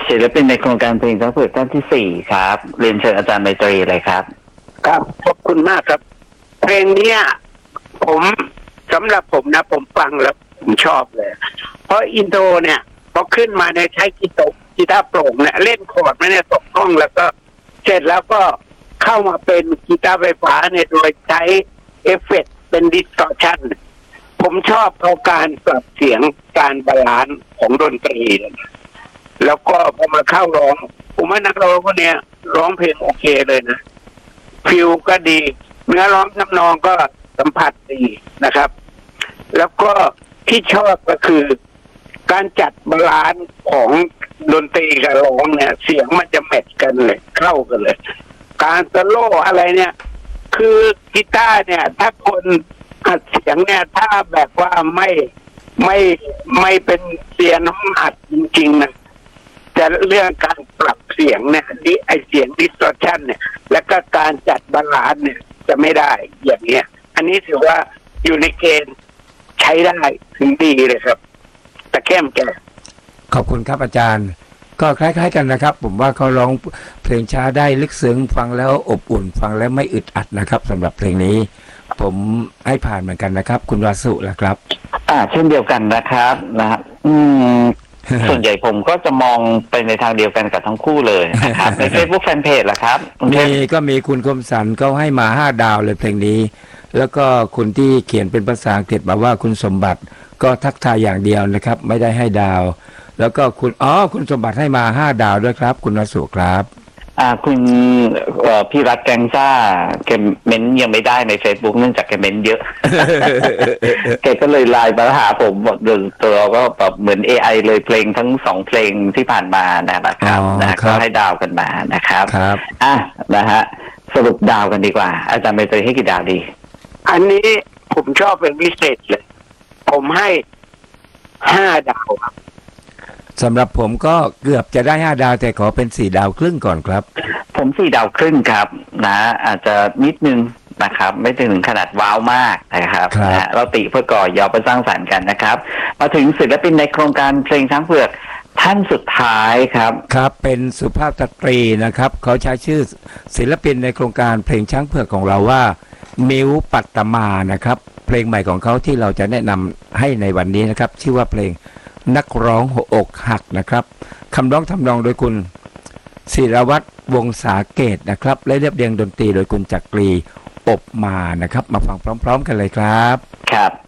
ศิลปินในโครงการเพลงช้างเผือกท่านที่สี่ครับเรียนเชิญอาจารย์ไมตรีเลยครับครับขอบคุณมากครับเพลงเนี้ยผมสำหรับผมนะผมฟังแล้วผมชอบเลยเพราะอินโทรเนี่ยพอขึ้นมาในใช้กีตาร์โปร่งเนี่ยเล่นคอร์ดไม่ได้ตกห้องแล้วก็เสร็จแล้วก็เข้ามาเป็นกีตาร์ไฟฟ้าเนี่ยโดยใช้เอฟเฟกต์เป็นดิสตอร์ชันผมชอบเขาการปรับเสียงการบาลานซ์ของดนตรีแล้วก็พอมาเข้าร้องผมว่านักร้องคนเนี้ยร้องเพลงโอเคเลยนะฟิลก็ดีเนื้อร้องทำนองก็สัมผัสดีนะครับ แล้วก็ที่ชอบก็คือการจัดบาลานซ์ของดนตรีกับร้องเนี่ยเสียงมันจะแมทกันเลยเข้ากันเลยการโซโล่อะไรเนี่ยคือกีตาร์เนี่ยถ้าคนอัดเสียงเนี่ยถ้าแบบว่าไม่เป็นเสียงน้ำอัดจริงๆนะแต่เรื่องการปรับเสียงเนี่ยไอเสียงดิสตอร์ชันเนี่ยแล้วก็การจัดบาลานซ์เนี่ยจะไม่ได้อย่างเงี้ยอันนี้ถือว่าอยู่ในเกณฑ์ใช้ได้ถึงดีเลยครับแต่แก้มแกขอบคุณครับอาจารย์ก็คล้ายๆกันนะครับผมว่าเขาร้องเพลงช้าได้ลึกซึ้งฟังแล้วอบอุ่นฟังแล้วไม่อึดอัดนะครับสำหรับเพลงนี้ผมให้ผ่านเหมือนกันนะครับคุณวาสุล่ะครับเช่นเดียวกันนะครับนะส่วนใหญ่ผมก็จะมองไปในทางเดียวกันกับทั้งคู่เลยนะครับใน Facebook Fanpage ล่ะครับก็มีคุณคมสันเขาให้มา5 ดาวเลยเพลงนี้แล้วก็คุณที่เขียนเป็นภาษาอังกฤษบอกว่าคุณสมบัติก็ทักทายอย่างเดียวนะครับไม่ได้ให้ดาวแล้วก็คุณสมบัติให้มา5 ดาวด้วยครับคุณวสุครับคุณพี่รัฐแกงซ่าแกเม้นยังไม่ได้ใน Facebook เนื่องจากแกเม้นเยอะ แกก็เลยไลน์มาหาผมบอกตัวเราก็แบบเหมือน AI เลยเพลงทั้ง2เพลงที่ผ่านมานะครับก็ให้ดาวกันมานะครับนะฮะสรุปดาวกันดีกว่าอาจารย์ใบเตยให้กี่ดาวดีอันนี้ผมชอบเป็นพิเศษเลยผมให้5 ดาวครับสำหรับผมก็เกือบจะได้5 ดาวแต่ขอเป็น4 ดาวครึ่งก่อนครับผม4 ดาวครึ่งครับนะอาจจะนิดนึงนะครับไม่ถึงขนาดว้าวมากนะครับนะเราติเพื่อก่อยอไปสร้างสรรค์กันนะครับมาถึงศิลปินในโครงการเพลงช้างเผือกท่านสุดท้ายครับครับเป็นสุภาพสตรีนะครับเขาใช้ชื่อศิลปินในโครงการเพลงช้างเผือกของเราว่ามิวปัตตมานะครับเพลงใหม่ของเขาที่เราจะแนะนำให้ในวันนี้นะครับชื่อว่าเพลงนักร้องหัวอกหักนะครับคำร้องทำนองโดยคุณศิรวัตรวงศาเกตนะครับและเรียบเรียงดนตรีโดยคุณจักรีอบมานะครับมาฟังพร้อมๆกันเลยครับครับ